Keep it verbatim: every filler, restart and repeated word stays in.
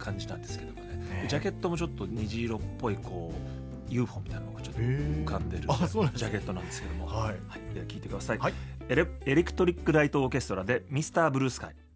感じなんですけどもね、ジャケットもちょっと虹色っぽいこう ユーフォー みたいなのがちょっと浮かんでるジャケットなんですけども、はいはい、では聴いてください、はい、エレエレクトリックライトオーケストラでミスターブルースカイ。